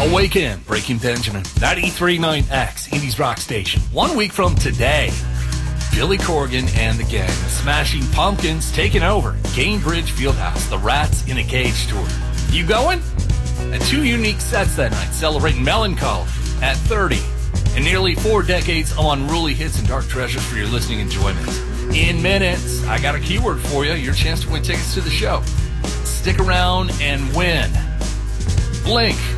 Awaken, Breaking Benjamin, 93.9X, Indies Rock Station. 1 week from today, Billy Corgan and the gang, the Smashing Pumpkins, taking over Gainbridge Fieldhouse, the Rats in a Cage tour. You going? And 2 unique sets that night, celebrating Melancholy at 30, and nearly 4 decades of unruly hits and dark treasures for your listening enjoyment. In minutes, I got a keyword for you, your chance to win tickets to the show. Stick around and win. Blink,